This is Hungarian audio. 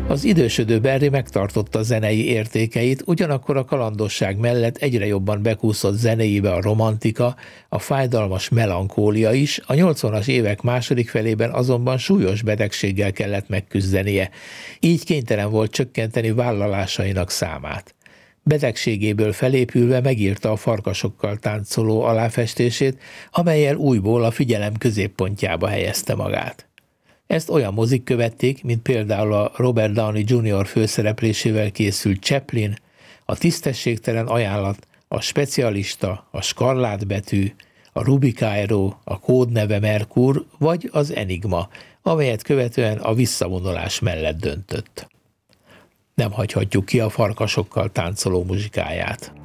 Az idősödő Barry megtartotta zenei értékeit, ugyanakkor a kalandosság mellett egyre jobban bekúszott zenéibe a romantika, a fájdalmas melankólia is, a 80-as évek második felében azonban súlyos betegséggel kellett megküzdenie, így kénytelen volt csökkenteni vállalásainak számát. Betegségéből felépülve megírta a Farkasokkal táncoló aláfestését, amellyel újból a figyelem középpontjába helyezte magát. Ezt olyan mozik követték, mint például a Robert Downey Jr. főszereplésével készült Chaplin, a Tisztességtelen ajánlat, a Specialista, a Skarlátbetű, a Rubikájró, a kódneve Merkur vagy az Enigma, amelyet követően a visszavonulás mellett döntött. Nem hagyhatjuk ki a Farkasokkal táncoló muzsikáját.